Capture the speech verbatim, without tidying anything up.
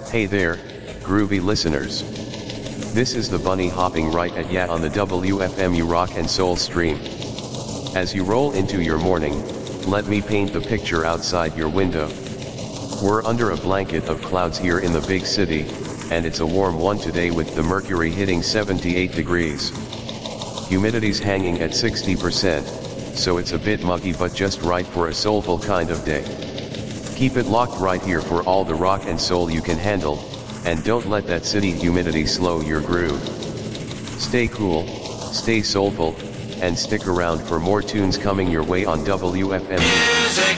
Hey there, groovy listeners. This is the bunny hopping right at ya on the W F M U Rock and Soul stream. As you roll into your morning, let me paint the picture outside your window. We're under a blanket of clouds here in the big city, and it's a warm one today with the mercury hitting seventy-eight degrees. Humidity's hanging at sixty percent, so it's a bit muggy but just right for a soulful kind of day. Keep it locked right here for all the rock and soul you can handle, and don't let that city humidity slow your groove. Stay cool, stay soulful, and stick around for more tunes coming your way on W F M. Music